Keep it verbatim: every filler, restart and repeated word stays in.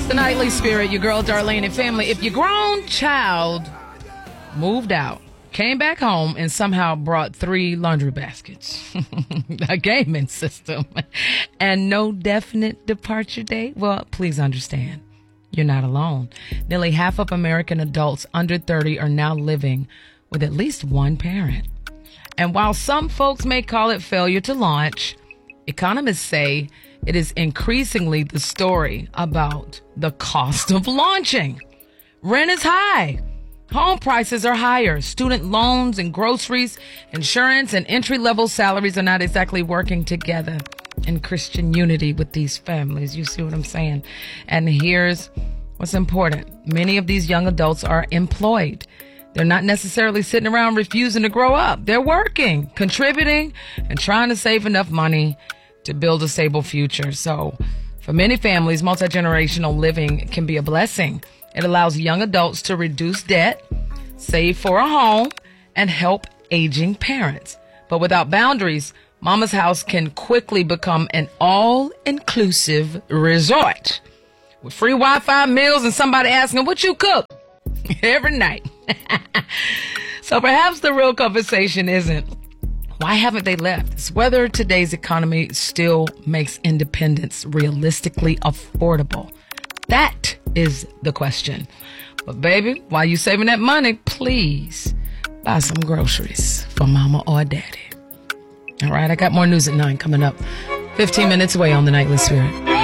The Nightly Spirit, your girl Darlene and family. If your grown child moved out, came back home, and somehow brought three laundry baskets, a gaming system, and no definite departure date, well, please understand, you're not alone. Nearly half of American adults under thirty are now living with at least one parent. And while some folks may call it failure to launch, economists say it is increasingly the story about the cost of launching. Rent is high. Home prices are higher. Student loans and groceries, insurance, and entry-level salaries are not exactly working together in Christian unity with these families. You see what I'm saying? And here's what's important. Many of these young adults are employed. They're not necessarily sitting around refusing to grow up. They're working, contributing, and trying to save enough money to build a stable future. So for many families, multi-generational living can be a blessing. It allows young adults to reduce debt, save for a home, and help aging parents. But without boundaries, Mama's house can quickly become an all-inclusive resort with free Wi-Fi, meals, and somebody asking what you cook every night. So perhaps the real conversation isn't why haven't they left? It's whether today's economy still makes independence realistically affordable. That is the question. But baby, while you saving that money, please buy some groceries for mama or daddy. All right, I got more news at nine coming up. fifteen minutes away on the Nightly Spirit.